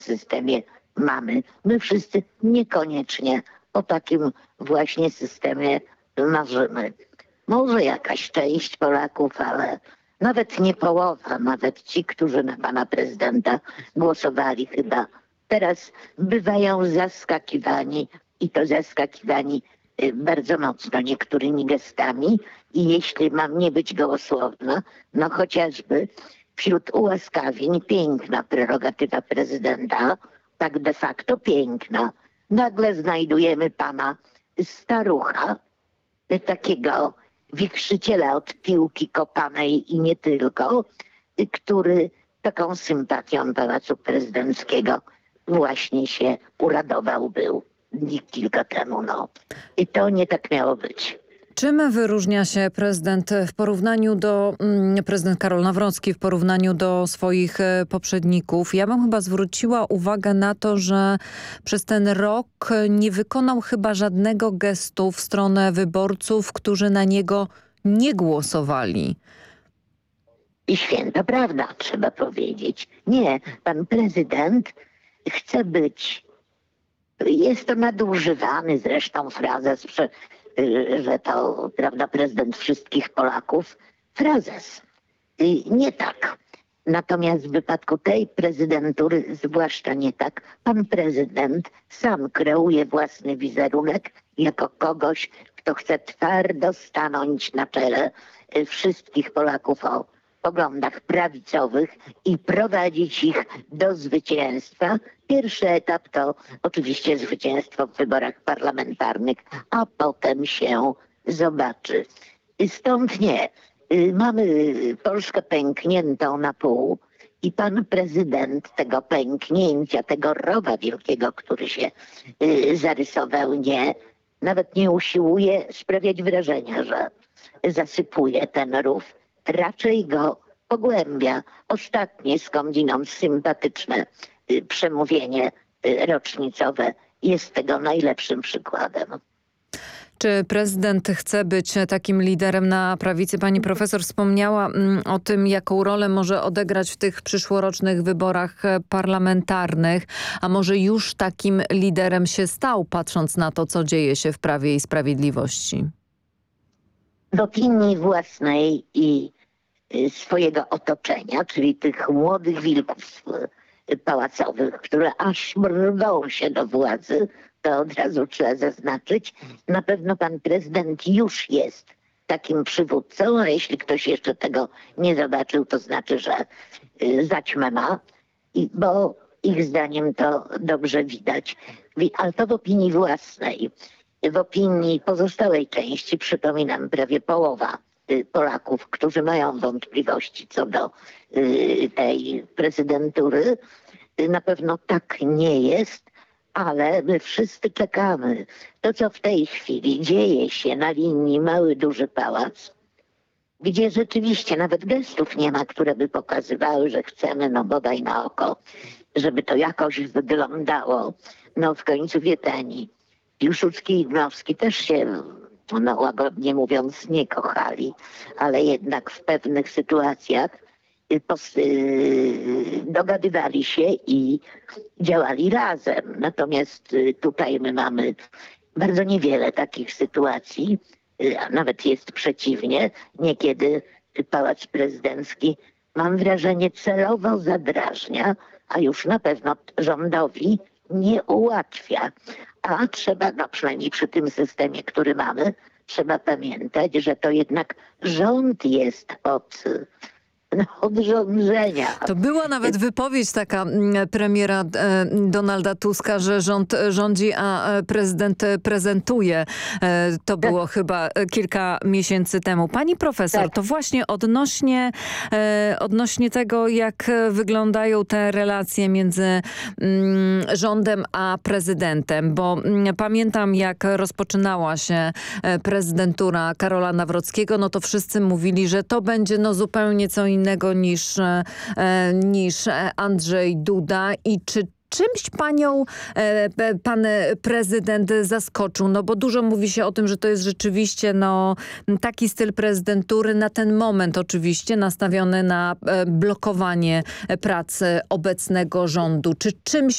systemie mamy. My wszyscy niekoniecznie o takim właśnie systemie marzymy. Może jakaś część Polaków, ale nawet nie połowa, nawet ci, którzy na pana prezydenta głosowali chyba, teraz bywają zaskakiwani i to zaskakiwani bardzo mocno niektórymi gestami i jeśli mam nie być gołosłowna, no chociażby wśród ułaskawień piękna prerogatywa prezydenta, tak de facto piękna. Nagle znajdujemy pana starucha, takiego wichrzyciela od piłki kopanej i nie tylko, który taką sympatią Pałacu Prezydenckiego właśnie się uradował był kilka temu. No. I to nie tak miało być. Czym wyróżnia się prezydent Karol Nawrocki w porównaniu do swoich poprzedników? Ja bym chyba zwróciła uwagę na to, że przez ten rok nie wykonał chyba żadnego gestu w stronę wyborców, którzy na niego nie głosowali. I święta prawda, trzeba powiedzieć. Nie, pan prezydent chce być, jest to nadużywany zresztą frazes, że to, prawda, prezydent wszystkich Polaków, frazes. Nie tak. Natomiast w wypadku tej prezydentury zwłaszcza nie tak. Pan prezydent sam kreuje własny wizerunek jako kogoś, kto chce twardo stanąć na czele wszystkich Polaków o poglądach prawicowych i prowadzić ich do zwycięstwa. Pierwszy etap to oczywiście zwycięstwo w wyborach parlamentarnych, a potem się zobaczy. Stąd nie. Mamy Polskę pękniętą na pół i pan prezydent tego pęknięcia, tego rowa wielkiego, który się zarysował, nawet nie usiłuje sprawiać wrażenia, że zasypuje ten rów. Raczej go pogłębia. Ostatnie skądinąd sympatyczne przemówienie rocznicowe jest tego najlepszym przykładem. Czy prezydent chce być takim liderem na prawicy? Pani profesor wspomniała o tym, jaką rolę może odegrać w tych przyszłorocznych wyborach parlamentarnych, a może już takim liderem się stał, patrząc na to, co dzieje się w Prawie i Sprawiedliwości? W opinii własnej i swojego otoczenia, czyli tych młodych wilków pałacowych, które aż rwą się do władzy, to od razu trzeba zaznaczyć. Na pewno pan prezydent już jest takim przywódcą, a jeśli ktoś jeszcze tego nie zobaczył, to znaczy, że zaćmę ma, bo ich zdaniem to dobrze widać. Ale to w opinii własnej. W opinii pozostałej części, przypominam, prawie połowa Polaków, którzy mają wątpliwości co do tej prezydentury, na pewno tak nie jest, ale my wszyscy czekamy. To, co w tej chwili dzieje się na linii Mały-Duży Pałac, gdzie rzeczywiście nawet gestów nie ma, które by pokazywały, że chcemy, no bodaj na oko, żeby to jakoś wyglądało. No w końcu wie pani, Piłsudski i Dmowski też się, no łagodnie mówiąc, nie kochali, ale jednak w pewnych sytuacjach dogadywali się i działali razem. Natomiast tutaj my mamy bardzo niewiele takich sytuacji, a nawet jest przeciwnie. Niekiedy Pałac Prezydencki, mam wrażenie, celowo zadrażnia, a już na pewno rządowi nie ułatwia. A trzeba, no przynajmniej przy tym systemie, który mamy, trzeba pamiętać, że to jednak rząd jest od rządzenia. To była nawet wypowiedź taka premiera Donalda Tuska, że rząd rządzi, a prezydent prezentuje. To było chyba kilka miesięcy temu. Pani profesor, Tak. to właśnie odnośnie tego, jak wyglądają te relacje między rządem a prezydentem, bo pamiętam, jak rozpoczynała się prezydentura Karola Nawrockiego, no to wszyscy mówili, że to będzie no zupełnie co innego niż Andrzej Duda. I czy czymś pan prezydent zaskoczył? No bo dużo mówi się o tym, że to jest rzeczywiście taki styl prezydentury na ten moment oczywiście nastawiony na blokowanie pracy obecnego rządu. Czy czymś